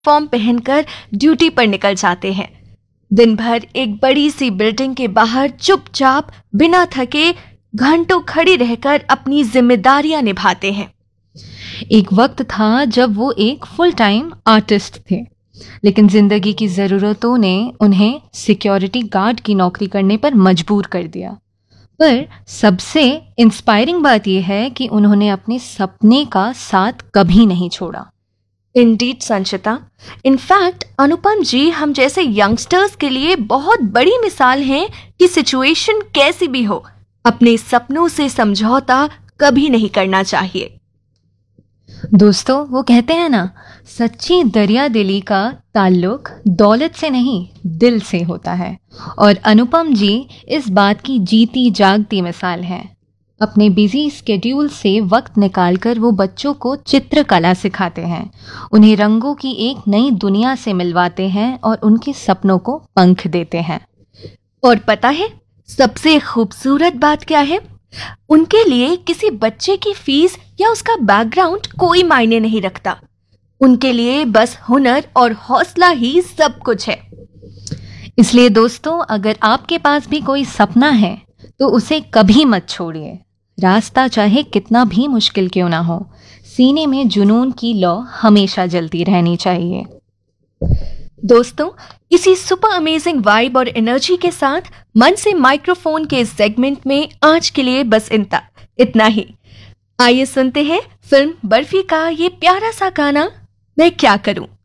Form पहनकर duty पर निकल जाते हैं। दिन भर एक बड़ी सी बिल्डिंग के बाहर चुपचाप बिना थके घंटों खड़ी रहकर अपनी जिम्मेदारियां निभाते हैं। एक वक्त था जब वो एक फुल टाइम आर्टिस्ट थे, लेकिन जिंदगी की ज़रूरतों ने उन्हें सिक्योरिटी गार्ड की नौकरी करने पर मजबूर कर दिया। पर सबसे इंस्पायरिंग बात यह है कि उन्होंने अपने सपने का साथ कभी नहीं छोड़ा। इंडीड संचिता, इनफैक्ट अनुपम जी हम जैसे यंगस्टर्स के लिए बहुत बड़ी मिसाल हैं कि सिचुएशन कैसी भी हो, अपने सपनों से समझौता कभी नहीं करना चाहिए। दोस्तों, वो कहते हैं ना, सच्ची दरिया दिली का ताल्लुक दौलत से नहीं दिल से होता है। और अनुपम जी इस बात की जीती जागती मिसाल हैं। अपने बिजी स्केड्यूल से वक्त निकालकर वो बच्चों को चित्रकला सिखाते हैं, उन्हें रंगों की एक नई दुनिया से मिलवाते हैं और उनके सपनों को पंख देते हैं। और पता है सबसे खूबसूरत बात क्या है? उनके लिए किसी बच्चे की फीस या उसका बैकग्राउंड कोई मायने नहीं रखता। उनके लिए बस हुनर और हौसला ही सब कुछ है। इसलिए दोस्तों, अगर आपके पास भी कोई सपना है तो उसे कभी मत छोड़िए। रास्ता चाहे कितना भी मुश्किल क्यों ना हो, सीने में जुनून की लौ हमेशा जलती रहनी चाहिए। दोस्तों, इसी सुपर अमेजिंग वाइब और एनर्जी के साथ मन से माइक्रोफोन के इस सेगमेंट में आज के लिए बस इतना ही। आइए सुनते हैं फिल्म बर्फी का ये प्यारा सा गाना, मैं क्या करूं।